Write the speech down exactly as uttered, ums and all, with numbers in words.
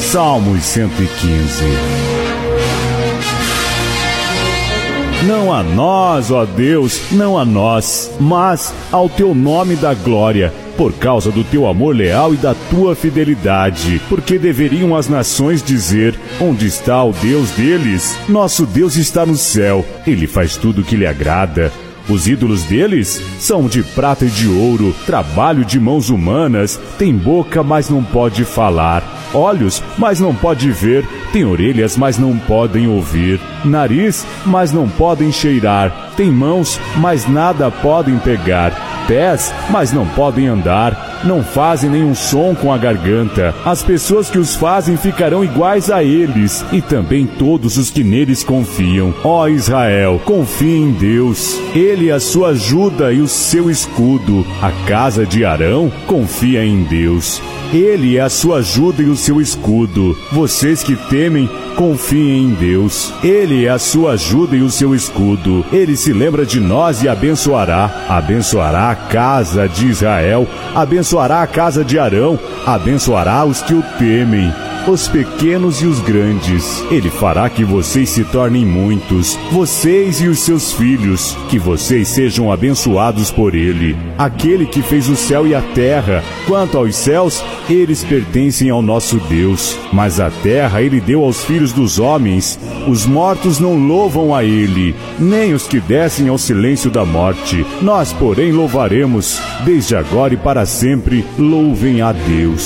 Salmos cento e quinze. Não a nós, ó Deus, não a nós, mas ao teu nome da glória, por causa do teu amor leal e da tua fidelidade. Porque deveriam as nações dizer: onde está o Deus deles? Nosso Deus está no céu, ele faz tudo o que lhe agrada. Os ídolos deles são de prata e de ouro, trabalho de mãos humanas, tem boca, mas não pode falar, olhos, mas não pode ver, tem orelhas, mas não podem ouvir, nariz, mas não podem cheirar, tem mãos, mas nada podem pegar, pés, mas não podem andar, não fazem nenhum som com a garganta. As pessoas que os fazem ficarão iguais a eles, e também todos os que neles confiam. Ó Israel, confie em Deus. Ele é a sua ajuda e o seu escudo. A casa de Arão confia em Deus. Ele é a sua ajuda e o seu escudo. Vocês que temem, confiem em Deus. Ele é a sua ajuda e o seu escudo. Ele se lembra de nós e abençoará. Abençoará a casa de Israel. Abençoará a casa de Arão. Abençoará os que o temem, os pequenos e os grandes. Ele fará que vocês se tornem muitos, vocês e os seus filhos, que vocês sejam abençoados por ele. Aquele que fez o céu e a terra. Quanto aos céus, eles pertencem ao nosso Deus, mas a terra ele deu aos filhos dos homens. Os mortos não louvam a ele, nem os que descem ao silêncio da morte. Nós, porém, louvaremos, desde agora e para sempre, louvem a Deus.